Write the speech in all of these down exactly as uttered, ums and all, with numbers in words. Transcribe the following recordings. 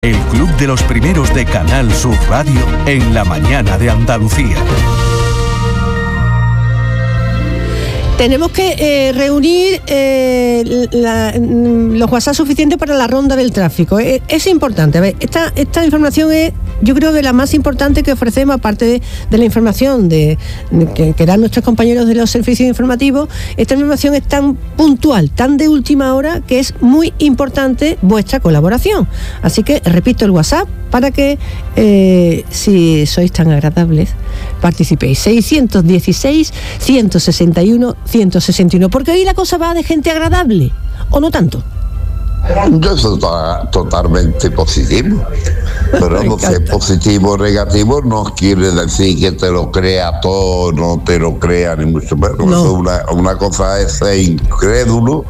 El Club de los Primeros de Canal Sur Radio en la mañana de Andalucía. Tenemos que eh, reunir eh, la, los WhatsApp suficientes para la ronda del tráfico. Es, es importante. A ver, esta, esta información es, yo creo que la más importante que ofrecemos, aparte de, de la información de, de que, que dan nuestros compañeros de los servicios informativos. Esta información es tan puntual, tan de última hora, que es muy importante vuestra colaboración. Así que repito el WhatsApp para que, eh, si sois tan agradables, participéis. seiscientos dieciséis, ciento sesenta y uno, ciento sesenta y uno. Porque hoy la cosa va de gente agradable, ¿o no tanto? Yo soy to- totalmente positivo, pero no ser positivo o negativo no quiere decir que te lo crea todo, no te lo crea ni mucho menos. No. Una, una cosa es ser incrédulo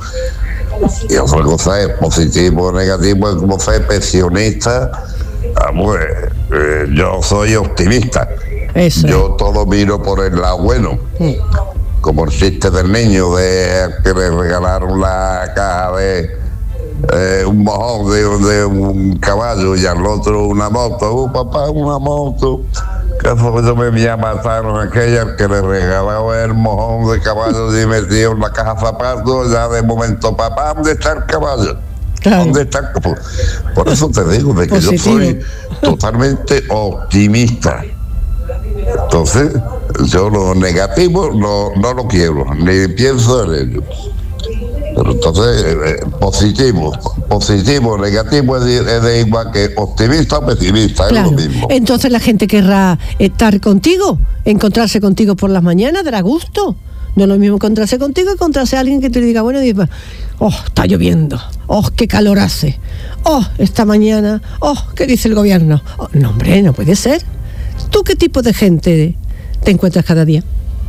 y otra cosa es positivo o negativo, es como ser pensionista. Ah, pues, eh, yo soy optimista. Eso. Yo todo miro por el lado bueno. Sí. Como el chiste del niño de que le regalaron la caja de eh, un mojón de, de un caballo y al otro una moto. Uh, papá, una moto. Que fue yo me mataron aquella que le regalaba el mojón de caballo y metió en la caja zapatos. Ya de momento, papá, ¿dónde está el caballo? Claro. ¿Dónde está? Por, por eso te digo de que Positivo. yo soy totalmente optimista. Entonces, yo lo negativo no, no lo quiero, ni pienso en ello. Pero entonces, eh, positivo, positivo, negativo es de, es de igual que optimista o pesimista, Claro. es lo mismo. Entonces la gente querrá estar contigo, encontrarse contigo por las mañanas, dará gusto. No es lo mismo encontrarse contigo que encontrarse a alguien que te diga, bueno, diga, oh, está lloviendo, oh, qué calor hace, oh, esta mañana, oh, ¿qué dice el gobierno? Oh, no, hombre, no puede ser. ¿Tú qué tipo de gente te encuentras cada día?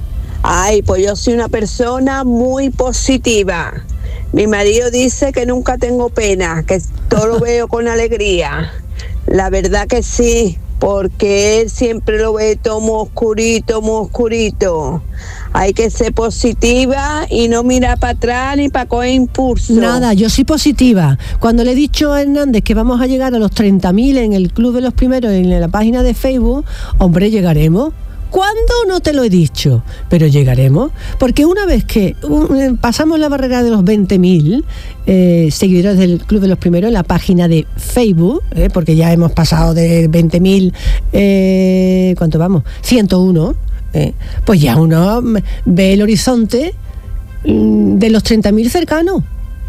Ay, pues yo soy una persona muy positiva. Mi marido dice que nunca tengo pena, que todo lo veo con alegría. La verdad que sí, porque él siempre lo ve todo muy oscurito, muy oscurito. Hay que ser positiva y no mirar para atrás ni para coger impulso. Nada, yo soy positiva. Cuando le he dicho a Hernández que vamos a llegar a los treinta mil en el Club de los Primeros, en la página de Facebook, hombre, llegaremos. ¿Cuándo? No te lo he dicho, pero llegaremos, porque una vez que uh, pasamos la barrera de los veinte mil eh, seguidores del Club de los Primeros en la página de Facebook, eh, porque ya hemos pasado de veinte mil, eh, ¿cuánto vamos? ciento uno, eh, pues ya uno ve el horizonte mm, de los treinta mil cercanos.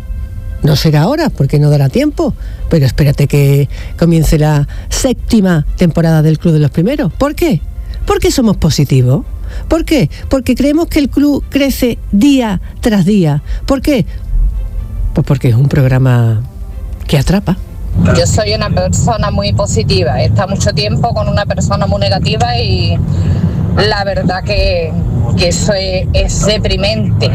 No será ahora, porque no dará tiempo, pero espérate que comience la séptima temporada del Club de los Primeros. ¿Por qué? Porque somos positivos. ¿Por qué? Porque creemos que el club crece día tras día. ¿Por qué? Pues porque es un programa que atrapa. Yo soy una persona muy positiva. He estado mucho tiempo con una persona muy negativa y la verdad que, que eso es, es deprimente.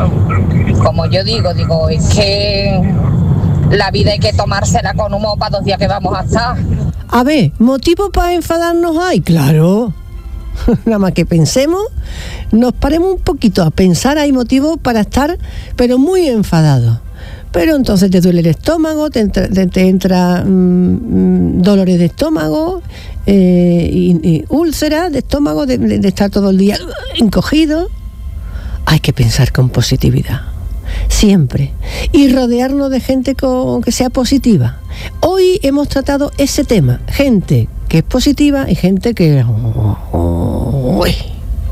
Como yo digo, digo, es que la vida hay que tomársela con humor para dos días que vamos a estar. A ver, ¿motivo para enfadarnos hay? Claro. Nada más que pensemos, nos paremos un poquito a pensar, hay motivos para estar, pero muy enfadados. Pero entonces te duele el estómago, te entra, te, te entra mmm, dolores de estómago, eh, y, y úlceras de estómago, de, de, de estar todo el día encogido. Hay que pensar con positividad, siempre, y rodearnos de gente con, que sea positiva. Hoy hemos tratado ese tema, gente que es positiva y gente que... Oh, oh, uy.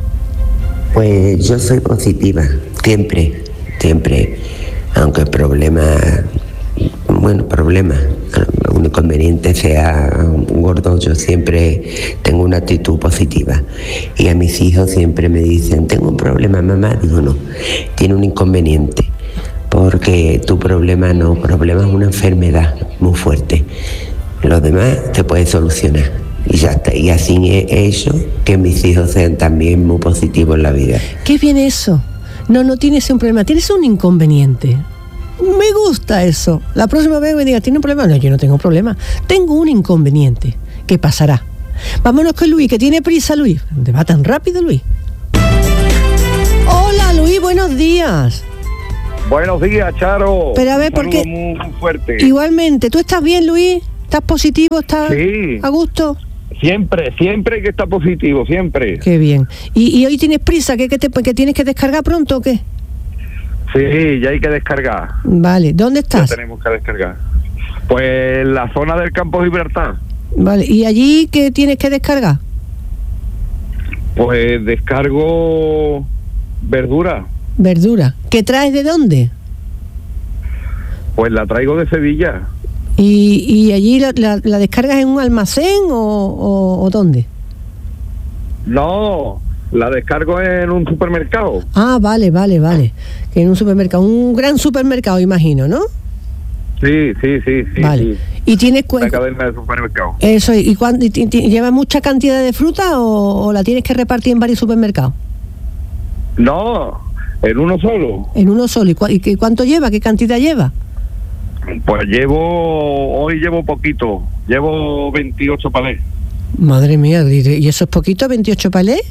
Pues yo soy positiva, siempre, siempre, aunque el problema, bueno, problema, un inconveniente sea un gordo, yo siempre tengo una actitud positiva. Y a mis hijos siempre me dicen, tengo un problema, mamá, digo no, tiene un inconveniente, porque tu problema no, problema es una enfermedad muy fuerte. Lo demás se puede solucionar y ya está. Y así he hecho que mis hijos sean también muy positivos en la vida. ¿Qué viene eso? No, no tienes un problema, tienes un inconveniente. Me gusta eso. La próxima vez me diga, ¿tiene un problema? No, yo no tengo problema. Tengo un inconveniente. ¿Qué pasará? Vámonos con Luis, que tiene prisa, Luis. ¿Dónde va tan rápido, Luis? Hola, Luis, buenos días. Buenos días, Charo. Pero a ver, un porque muy fuerte. Igualmente, ¿tú estás bien, Luis? ¿Estás positivo? ¿Estás Sí. a gusto? Siempre, siempre hay que estar positivo, siempre. Qué bien. ¿Y, y hoy tienes prisa? ¿Que, que, te, ¿Que tienes que descargar pronto o qué? Sí, ya hay que descargar. Vale, ¿dónde Ya estás? tenemos que descargar. Pues la zona del Campo Gibraltar. Vale, ¿y allí qué tienes que descargar? Pues descargo verdura. Verdura. ¿Qué traes de dónde? Pues la traigo de Sevilla. ¿Y, y allí la, la, la descargas en un almacén o, o, o dónde? No, la descargo en un supermercado. Ah, vale, vale, vale. Que en un supermercado, un gran supermercado, imagino, ¿no? Sí, sí, sí, sí. Vale. sí. ¿Y tienes La cuenta? cadena de supermercado. Eso, ¿y, cuándo, y, y- y llevas mucha cantidad de fruta o, o la tienes que repartir en varios supermercados? No, en uno solo. En uno solo. ¿Y, cua- y qué- cuánto lleva? ¿Qué cantidad lleva? Pues llevo, hoy llevo poquito, llevo veintiocho palés. Madre mía, ¿y eso es poquito? ¿veintiocho palés?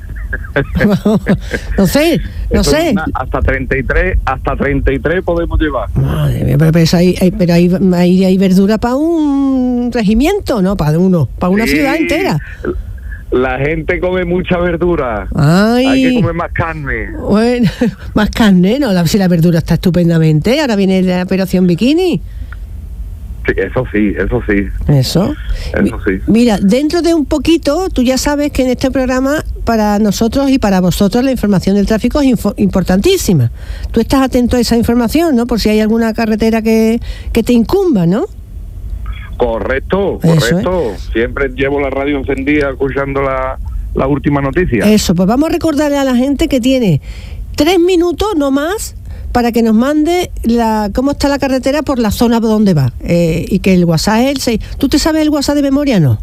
no sé, no Eso es sé. una- hasta treinta y tres, hasta treinta y tres podemos llevar. Madre mía, pero, pero eso hay, hay- pero hay, hay, hay verdura para un regimiento, ¿no? Para uno, para una Sí, ciudad entera. La gente come mucha verdura. Ay. Hay que comer más carne. Bueno, más carne, ¿no? La- Si la verdura está estupendamente, ahora viene la operación bikini. Sí, eso sí, eso sí. Eso. Eso sí. Mira, dentro de un poquito, tú ya sabes que en este programa, para nosotros y para vosotros, la información del tráfico es info- importantísima. Tú estás atento a esa información, ¿no? Por si hay alguna carretera que, que te incumba, ¿no? Correcto, Eso correcto. Siempre llevo la radio encendida escuchando la, la última noticia. Eso, pues vamos a recordarle a la gente que tiene tres minutos, no más, para que nos mande la cómo está la carretera por la zona por donde va. Eh, y que el WhatsApp es el seis. ¿Tú te sabes el WhatsApp de memoria, no?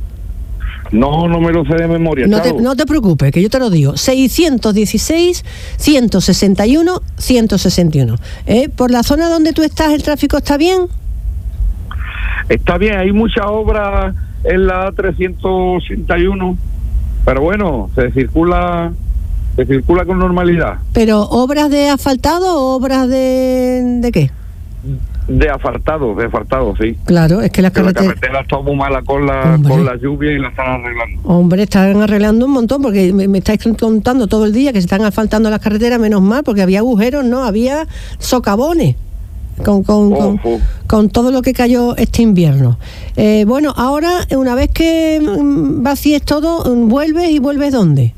No, no me lo sé de memoria. No te, chavo. no te preocupes, que yo te lo digo. seiscientos dieciséis, ciento sesenta y uno, ciento sesenta y uno. ¿Eh? ¿Por la zona donde tú estás el tráfico está bien? Está bien, hay mucha obra en la trescientos ochenta y uno, pero bueno, se circula, se circula con normalidad. ¿Pero obras de asfaltado o obras de, de qué? De asfaltado, de asfaltado, sí. Claro, es que las Que la carreteras... carretera está muy mala con la, Hombre. con la lluvia y la están arreglando. Hombre, están arreglando un montón, porque me, me estáis contando todo el día que se están asfaltando las carreteras, menos mal, porque había agujeros, ¿no? Había socavones con, con, con, Ojo. con todo lo que cayó este invierno. Eh, bueno, ahora, una vez que mm, vacíes todo, mm, ¿vuelves y vuelves dónde?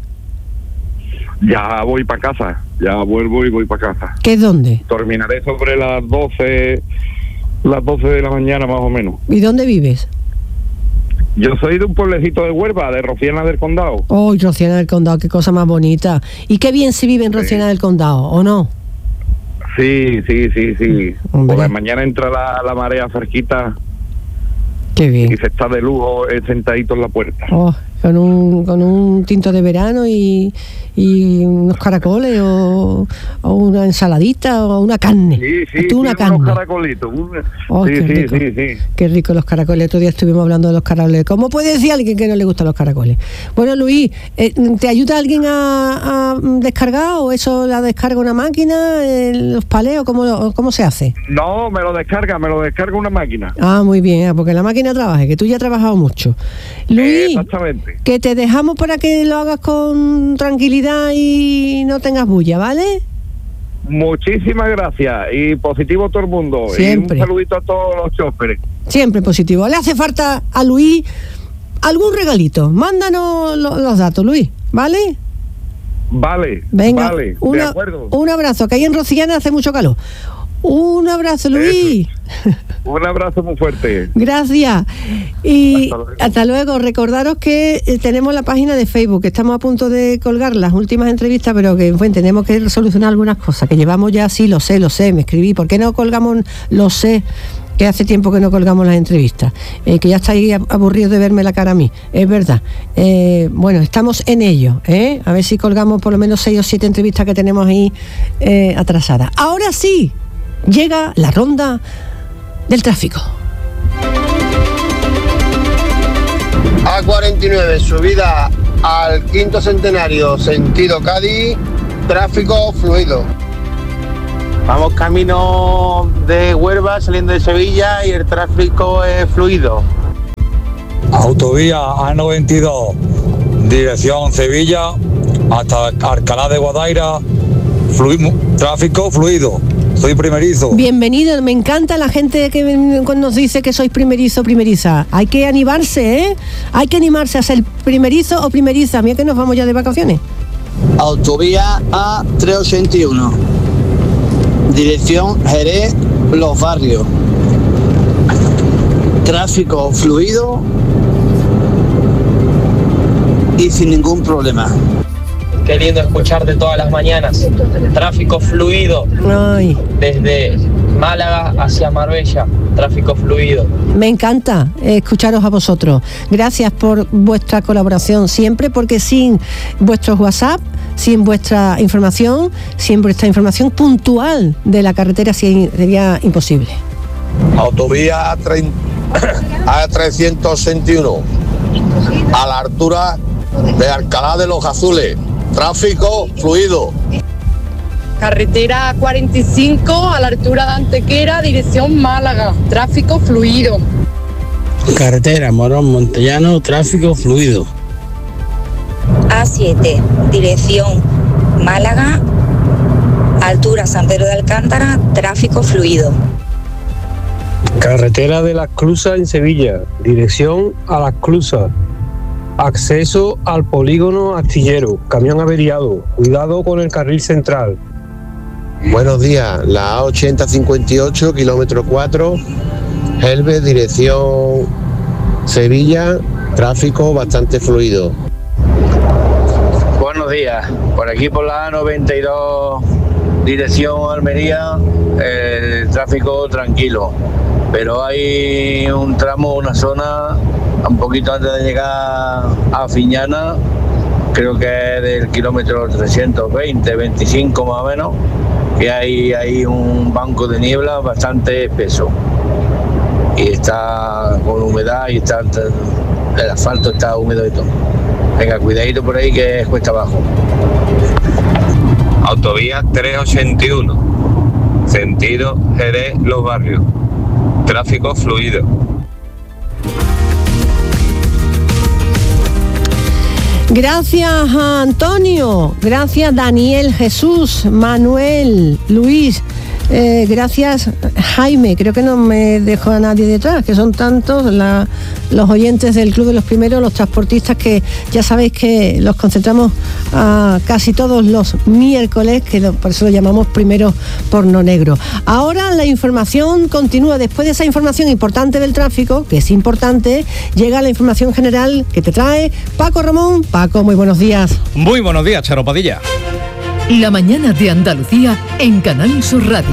Ya voy para casa, ya vuelvo y voy para casa. ¿Qué es dónde? Terminaré sobre las doce, las doce de la mañana más o menos. ¿Y dónde vives? Yo soy de un pueblecito de Huelva, de Rociana del Condado. Oh, Rociana del Condado, qué cosa más bonita. ¿Y qué bien se vive en Rociana del Condado, o no? Sí, sí, sí, sí. Hombre. Por la mañana entra la, la marea fresquita Qué bien. y se está de lujo eh, sentadito en la puerta. Oh, con un, con un tinto de verano y, y unos caracoles o, o una ensaladita o una carne. Sí, sí, Tú una sí, carne. unos caracolitos. un- Oh, sí, qué sí, rico. sí, sí. Qué rico los caracoles. Otro día estuvimos hablando de los caracoles. ¿Cómo puede decir alguien que no le gustan los caracoles? Bueno, Luis, eh, ¿te ayuda alguien a, a descargar o eso la descarga una máquina, eh, los paleos, ¿cómo, lo- cómo se hace? No, me lo descarga, me lo descarga una máquina. Ah, muy bien, ah, porque la máquina trabaje, que tú ya has trabajado mucho. Luis, Exactamente. que te dejamos para que lo hagas con tranquilidad y no tengas bulla, ¿vale? Muchísimas gracias y positivo todo el mundo. Siempre. Y un saludito a todos los choferes. Siempre positivo. Le hace falta a Luis algún regalito. Mándanos lo- los datos, Luis, ¿vale? Vale, Venga, vale, de una- acuerdo. un abrazo, que ahí en Rociana hace mucho calor. Un abrazo, Luis. Un abrazo muy fuerte. Gracias. Y Hasta luego. hasta luego. Recordaros que eh, tenemos la página de Facebook, que estamos a punto de colgar las últimas entrevistas, pero que en fin, tenemos que solucionar algunas cosas, que llevamos ya, sí, lo sé, lo sé, me escribí. ¿Por qué no colgamos, lo sé, que hace tiempo que no colgamos las entrevistas? Eh, que ya estáis ab- aburridos de verme la cara a mí, es verdad. Eh, bueno, estamos en ello, ¿eh? A ver si colgamos por lo menos seis o siete entrevistas que tenemos ahí eh, atrasadas. Ahora sí, llega la ronda del tráfico. A cuarenta y nueve, subida al quinto centenario, sentido Cádiz, tráfico fluido. Vamos camino de Huelva saliendo de Sevilla y el tráfico es fluido. Autovía A noventa y dos, dirección Sevilla hasta Alcalá de Guadaira, fluido, tráfico fluido. Soy primerizo. Bienvenido, me encanta la gente que nos dice que sois primerizo, primeriza. Hay que animarse, ¿eh? Hay que animarse a ser primerizo o primeriza. Mira que nos vamos ya de vacaciones. Autovía A trescientos ochenta y uno, dirección Jerez, Los Barrios. Tráfico fluido y sin ningún problema. Qué lindo escucharte todas las mañanas. Tráfico fluido. Ay. Desde Málaga hacia Marbella. Tráfico fluido. Me encanta escucharos a vosotros. Gracias por vuestra colaboración siempre, porque sin vuestros WhatsApp, sin vuestra información, sin vuestra información puntual de la carretera sería imposible. Autovía A trescientos sesenta y uno, a la altura de Alcalá de los Azules. Tráfico fluido. Carretera cuarenta y cinco a la altura de Antequera, dirección Málaga. Tráfico fluido. Carretera Morón Montellano, tráfico fluido. A siete, dirección Málaga, altura San Pedro de Alcántara, tráfico fluido. Carretera de Las Clusas en Sevilla, dirección a Las Clusas. Acceso al polígono Astillero, camión averiado, cuidado con el carril central. Buenos días, la A ochenta cincuenta y ocho, kilómetro cuatro, Helve, dirección Sevilla, tráfico bastante fluido. Buenos días, por aquí por la A noventa y dos, dirección Almería, el tráfico tranquilo, pero hay un tramo, una zona, un poquito antes de llegar a Fiñana, creo que es del kilómetro trescientos veinte, veinticinco más o menos, que hay, hay un banco de niebla bastante espeso y está con humedad y está, el asfalto está húmedo y todo. Venga, cuidadito por ahí que es cuesta abajo. Autovía trescientos ochenta y uno, sentido Jerez, Los Barrios. Tráfico fluido. Gracias a Antonio, gracias Daniel, Jesús, Manuel, Luis, eh, gracias Jaime, creo que no me dejo a nadie detrás, que son tantos la, los oyentes del Club de los Primeros, los transportistas, que ya sabéis que los concentramos a casi todos los miércoles, que lo, por eso lo llamamos Primero Porno Negro. Ahora la información continúa. Después de esa información importante del tráfico, que es importante, llega la información general que te trae Paco Ramón. Paco, muy buenos días. Muy buenos días, Charo Padilla. La mañana de Andalucía en Canal Sur Radio.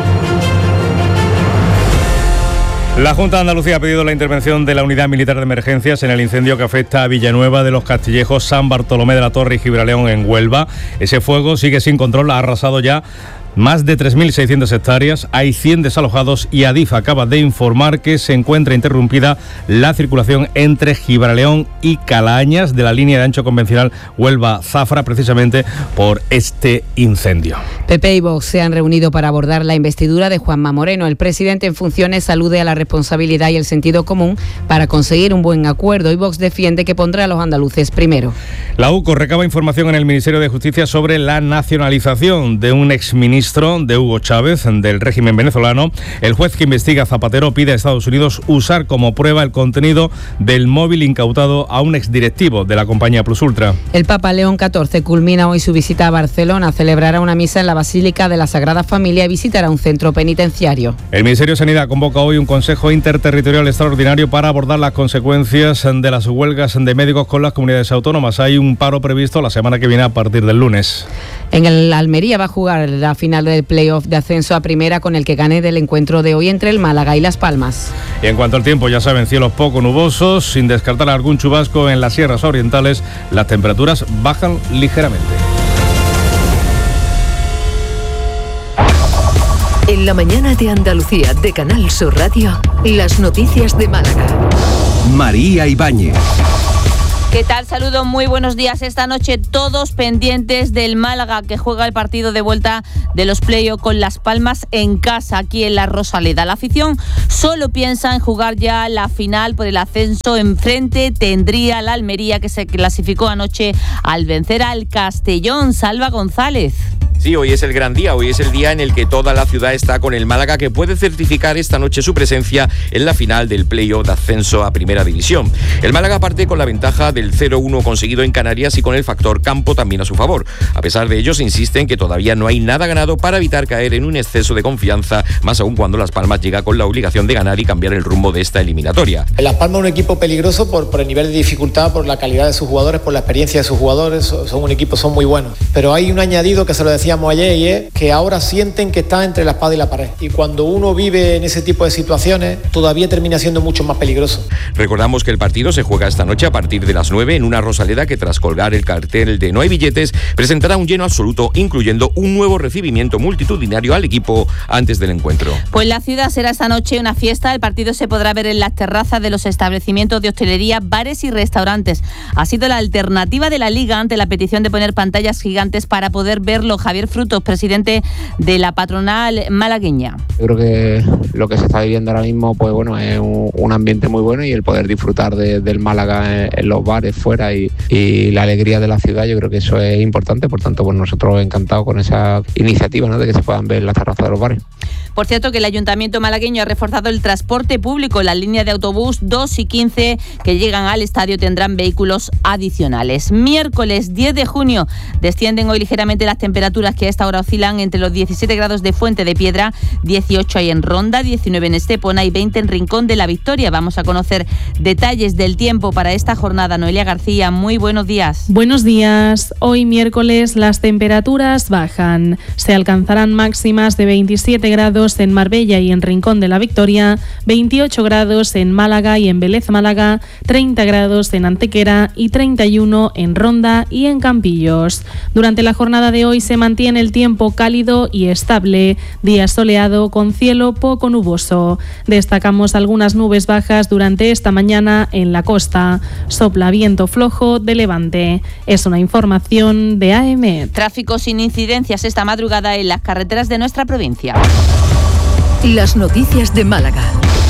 La Junta de Andalucía ha pedido la intervención de la Unidad Militar de Emergencias en el incendio que afecta a Villanueva de los Castillejos, San Bartolomé de la Torre y Gibraleón en Huelva. Ese fuego sigue sin control, ha arrasado ya más de tres mil seiscientas hectáreas, hay cien desalojados y Adif acaba de informar que se encuentra interrumpida la circulación entre Gibraleón y Calañas de la línea de ancho convencional Huelva-Zafra, precisamente por este incendio. P P y Vox se han reunido para abordar la investidura de Juanma Moreno. El presidente en funciones alude a la responsabilidad y el sentido común para conseguir un buen acuerdo y Vox defiende que pondrá a los andaluces primero. La U C O recaba información en el Ministerio de Justicia sobre la nacionalización de un exministro de Hugo Chávez del régimen venezolano. El juez que investiga a Zapatero pide a Estados Unidos usar como prueba el contenido del móvil incautado a un exdirectivo de la compañía Plus Ultra. El Papa León catorce culmina hoy su visita a Barcelona, celebrará una misa en la Basílica de la Sagrada Familia y visitará un centro penitenciario. El Ministerio de Sanidad convoca hoy un Consejo Interterritorial Extraordinario para abordar las consecuencias de las huelgas de médicos con las comunidades autónomas. Hay un paro previsto la semana que viene a partir del lunes. En el Almería va a jugar la final del playoff de ascenso a primera con el que gane del encuentro de hoy entre el Málaga y Las Palmas. Y en cuanto al tiempo, ya saben, cielos poco nubosos, sin descartar algún chubasco en las sierras orientales, las temperaturas bajan ligeramente. En la mañana de Andalucía de Canal Sur Radio, las noticias de Málaga. María Ibáñez. ¿Qué tal? Saludos, muy buenos días. Esta noche todos pendientes del Málaga, que juega el partido de vuelta de los play-offs con Las Palmas en casa, aquí en la Rosaleda. La afición solo piensa en jugar ya la final por el ascenso. Enfrente tendría la Almería, que se clasificó anoche al vencer al Castellón. Salva González. Sí, hoy es el gran día, hoy es el día en el que toda la ciudad está con el Málaga, que puede certificar esta noche su presencia en la final del play-off de ascenso a Primera División. El Málaga parte con la ventaja del cero uno conseguido en Canarias y con el factor campo también a su favor. A pesar de ello, se insiste en que todavía no hay nada ganado para evitar caer en un exceso de confianza, más aún cuando Las Palmas llega con la obligación de ganar y cambiar el rumbo de esta eliminatoria. Las Palmas es un equipo peligroso por, por el nivel de dificultad, por la calidad de sus jugadores, por la experiencia de sus jugadores. Son un equipo, son muy buenos. Pero hay un añadido que se lo decía ayer, y es que ahora sienten que están entre la espada y la pared, y cuando uno vive en ese tipo de situaciones todavía termina siendo mucho más peligroso. Recordamos que el partido se juega esta noche a partir de las nueve en una Rosaleda que, tras colgar el cartel de No hay billetes, presentará un lleno absoluto, incluyendo un nuevo recibimiento multitudinario al equipo antes del encuentro. Pues la ciudad será esta noche una fiesta. El partido se podrá ver en las terrazas de los establecimientos de hostelería, bares y restaurantes. Ha sido la alternativa de la Liga ante la petición de poner pantallas gigantes para poder verlo. Javier Frutos, presidente de la patronal malagueña. Yo creo que lo que se está viviendo ahora mismo, pues bueno, es un, un ambiente muy bueno, y el poder disfrutar de, del Málaga en, en los bares fuera y, y la alegría de la ciudad, yo creo que eso es importante. Por tanto, pues nosotros encantados con esa iniciativa, ¿no?, de que se puedan ver las terrazas de los bares. Por cierto, que el Ayuntamiento malagueño ha reforzado el transporte público. Las líneas de autobús dos y quince que llegan al estadio tendrán vehículos adicionales. Miércoles diez de junio descienden hoy ligeramente las temperaturas, que a esta hora oscilan entre los diecisiete grados de Fuente de Piedra, dieciocho ahí en Ronda, diecinueve en Estepona y veinte en Rincón de la Victoria. Vamos a conocer detalles del tiempo para esta jornada. Noelia García, muy buenos días. Buenos días. Hoy miércoles las temperaturas bajan. Se alcanzarán máximas de veintisiete grados en Marbella y en Rincón de la Victoria, veintiocho grados en Málaga y en Vélez Málaga, treinta grados en Antequera y treinta y uno en Ronda y en Campillos. Durante la jornada de hoy se mantiene el tiempo cálido y estable, día soleado con cielo poco nuboso. Destacamos algunas nubes bajas durante esta mañana en la costa. Sopla viento flojo de levante. Es una información de A M. Tráfico sin incidencias esta madrugada en las carreteras de nuestra provincia. Las noticias de Málaga.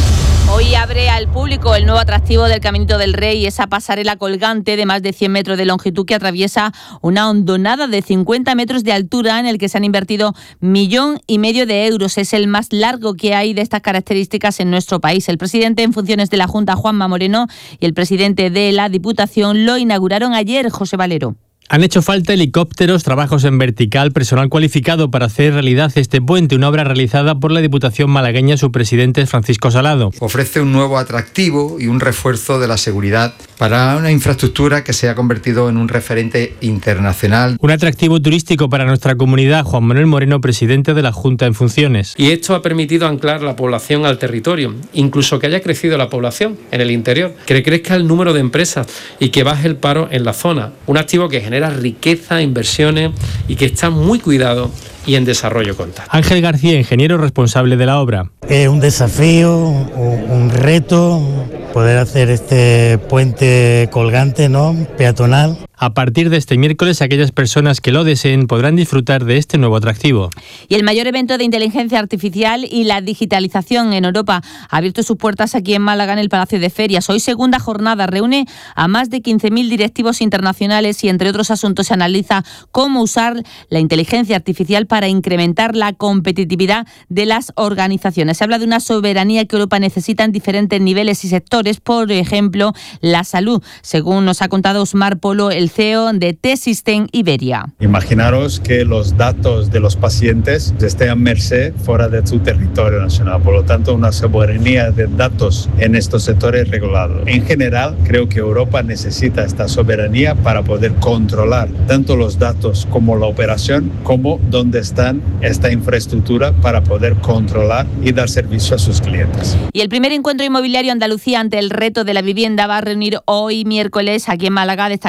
Hoy abre al público el nuevo atractivo del Caminito del Rey, esa pasarela colgante de más de cien metros de longitud que atraviesa una hondonada de cincuenta metros de altura, en el que se han invertido millón y medio de euros. Es el más largo que hay de estas características en nuestro país. El presidente en funciones de la Junta, Juanma Moreno, y el presidente de la Diputación lo inauguraron ayer, José Valero. Han hecho falta helicópteros, trabajos en vertical, personal cualificado para hacer realidad este puente, una obra realizada por la Diputación malagueña. Su presidente, Francisco Salado. Ofrece un nuevo atractivo y un refuerzo de la seguridad para una infraestructura que se ha convertido en un referente internacional. Un atractivo turístico para nuestra comunidad. Juan Manuel Moreno, presidente de la Junta en funciones. Y esto ha permitido anclar la población al territorio, incluso que haya crecido la población en el interior, que crezca el número de empresas y que baje el paro en la zona. Un activo que genera riqueza, inversiones y que está muy cuidado y en desarrollo constante. Ángel García, ingeniero responsable de la obra. Es un desafío, un reto poder hacer este puente colgante, ¿no?, peatonal. A partir de este miércoles, aquellas personas que lo deseen podrán disfrutar de este nuevo atractivo. Y el mayor evento de inteligencia artificial y la digitalización en Europa ha abierto sus puertas aquí en Málaga, en el Palacio de Ferias. Hoy, segunda jornada, reúne a más de quince mil directivos internacionales y, entre otros asuntos, se analiza cómo usar la inteligencia artificial para incrementar la competitividad de las organizaciones. Se habla de una soberanía que Europa necesita en diferentes niveles y sectores, por ejemplo, la salud, según nos ha contado Osmar Polo, el C E O de T-System Iberia. Imaginaros que los datos de los pacientes estén a merced fuera de su territorio nacional, por lo tanto una soberanía de datos en estos sectores regulados. En general, creo que Europa necesita esta soberanía para poder controlar tanto los datos como la operación, como dónde está esta infraestructura para poder controlar y dar servicio a sus clientes. Y el primer encuentro inmobiliario Andalucía ante el reto de la vivienda va a reunir hoy miércoles aquí en Málaga destacados representantes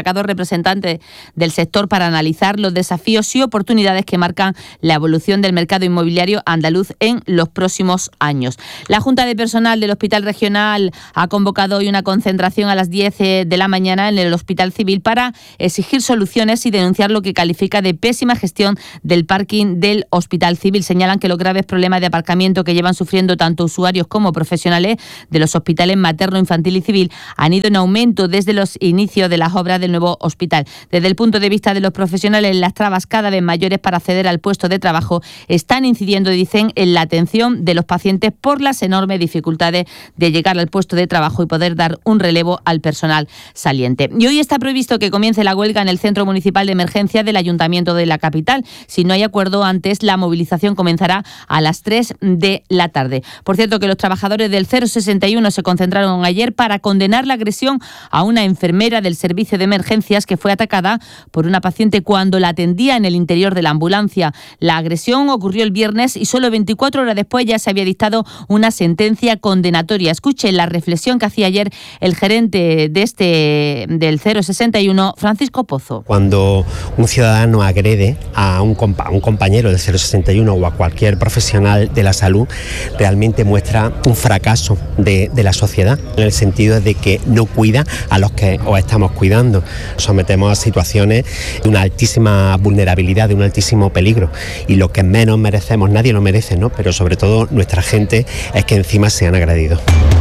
representantes del sector para analizar los desafíos y oportunidades que marcan la evolución del mercado inmobiliario andaluz en los próximos años. La Junta de Personal del Hospital Regional ha convocado hoy una concentración a las diez de la mañana en el Hospital Civil para exigir soluciones y denunciar lo que califica de pésima gestión del parking del Hospital Civil. Señalan que los graves problemas de aparcamiento que llevan sufriendo tanto usuarios como profesionales de los hospitales materno, infantil y civil han ido en aumento desde los inicios de las obras del nuevo hospital. Desde el punto de vista de los profesionales, las trabas cada vez mayores para acceder al puesto de trabajo están incidiendo, dicen, en la atención de los pacientes por las enormes dificultades de llegar al puesto de trabajo y poder dar un relevo al personal saliente. Y hoy está previsto que comience la huelga en el Centro Municipal de Emergencia del Ayuntamiento de la capital. Si no hay acuerdo antes, la movilización comenzará a las tres de la tarde. Por cierto, que los trabajadores del cero sesenta y uno se concentraron ayer para condenar la agresión a una enfermera del servicio de emergencias que fue atacada por una paciente cuando la atendía en el interior de la ambulancia. La agresión ocurrió el viernes y solo veinticuatro horas después ya se había dictado una sentencia condenatoria. Escuchen la reflexión que hacía ayer el gerente de este del cero sesenta y uno, Francisco Pozo. Cuando un ciudadano agrede a un, compa- un compañero del cero sesenta y uno o a cualquier profesional de la salud, realmente muestra un fracaso de, de la sociedad, en el sentido de que no cuida a los que os estamos cuidando. Sometemos a situaciones de una altísima vulnerabilidad, de un altísimo peligro, y lo que menos merecemos, nadie lo merece, ¿no? Pero sobre todo nuestra gente, es que encima sean agredidos.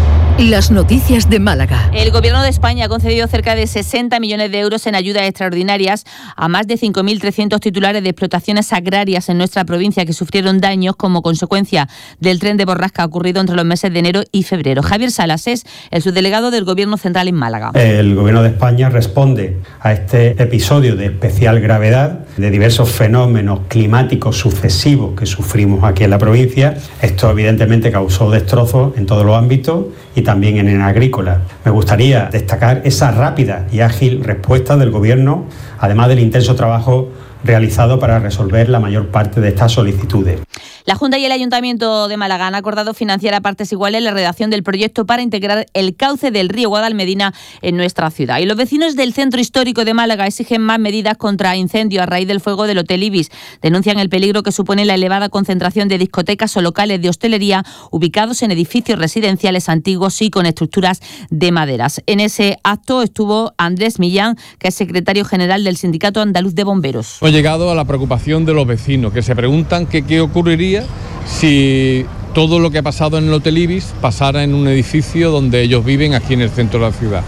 Las noticias de Málaga. El Gobierno de España ha concedido cerca de sesenta millones de euros en ayudas extraordinarias a más de cinco mil trescientos titulares de explotaciones agrarias en nuestra provincia que sufrieron daños como consecuencia del tren de borrasca ocurrido entre los meses de enero y febrero. Javier Salas es el subdelegado del Gobierno Central en Málaga. El Gobierno de España responde a este episodio de especial gravedad de diversos fenómenos climáticos sucesivos que sufrimos aquí en la provincia. Esto evidentemente causó destrozos en todos los ámbitos y también en el agrícola. Me gustaría destacar esa rápida y ágil respuesta del Gobierno, además del intenso trabajo realizado para resolver la mayor parte de estas solicitudes. La Junta y el Ayuntamiento de Málaga han acordado financiar a partes iguales la redacción del proyecto para integrar el cauce del río Guadalmedina en nuestra ciudad. Y los vecinos del centro histórico de Málaga exigen más medidas contra incendios a raíz del fuego del Hotel Ibis. Denuncian el peligro que supone la elevada concentración de discotecas o locales de hostelería ubicados en edificios residenciales antiguos y con estructuras de maderas. En ese acto estuvo Andrés Millán, que es secretario general del Sindicato Andaluz de Bomberos. Hemos llegado a la preocupación de los vecinos, que se preguntan que qué ocurriría si todo lo que ha pasado en el Hotel Ibis pasara en un edificio donde ellos viven aquí en el centro de la ciudad.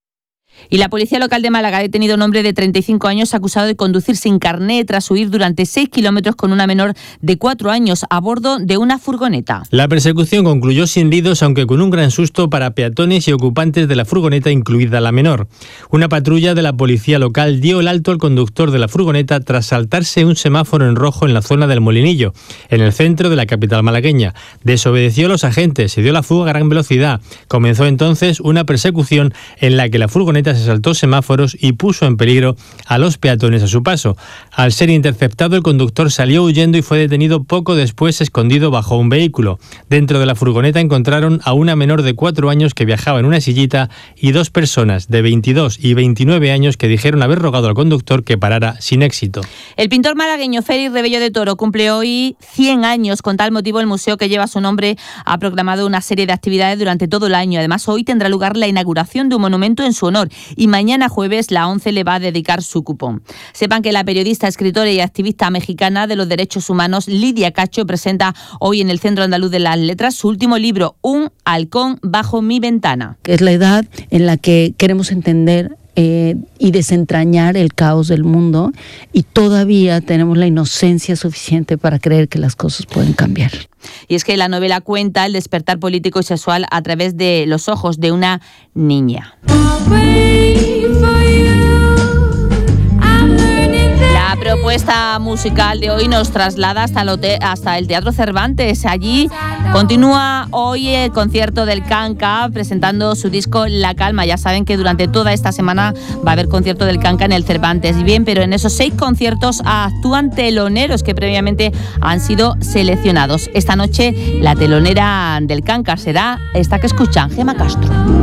Y la Policía Local de Málaga ha detenido a un hombre de treinta y cinco años acusado de conducir sin carné tras huir durante seis kilómetros con una menor de cuatro años a bordo de una furgoneta. La persecución concluyó sin heridos, aunque con un gran susto para peatones y ocupantes de la furgoneta, incluida la menor. Una patrulla de la Policía Local dio el alto al conductor de la furgoneta tras saltarse un semáforo en rojo en la zona del Molinillo, en el centro de la capital malagueña. Desobedeció a los agentes, se dio la fuga a gran velocidad. Comenzó entonces una persecución en la que la furgoneta se saltó semáforos y puso en peligro a los peatones a su paso. Al ser interceptado, el conductor salió huyendo y fue detenido poco después, escondido bajo un vehículo. Dentro de la furgoneta encontraron a una menor de cuatro años que viajaba en una sillita y dos personas de veintidós y veintinueve años que dijeron haber rogado al conductor que parara sin éxito. El pintor malagueño Félix Rebello de Toro cumple hoy cien años. Con tal motivo, el museo que lleva su nombre ha proclamado una serie de actividades durante todo el año. Además, hoy tendrá lugar la inauguración de un monumento en su honor y mañana jueves la ONCE le va a dedicar su cupón. Sepan que la periodista, escritora y activista mexicana de los derechos humanos Lidia Cacho presenta hoy en el Centro Andaluz de las Letras su último libro, Un halcón bajo mi ventana. Es la edad en la que queremos entender Eh, y desentrañar el caos del mundo, y todavía tenemos la inocencia suficiente para creer que las cosas pueden cambiar. Y es que la novela cuenta el despertar político y sexual a través de los ojos de una niña. La propuesta musical de hoy nos traslada hasta el, hotel, hasta el Teatro Cervantes. Allí continúa hoy el concierto del Canca presentando su disco La Calma. Ya saben que durante toda esta semana va a haber concierto del Canca en el Cervantes. Bien, pero en esos seis conciertos actúan teloneros que previamente han sido seleccionados. Esta noche la telonera del Canca será esta que escuchan, Gema Castro.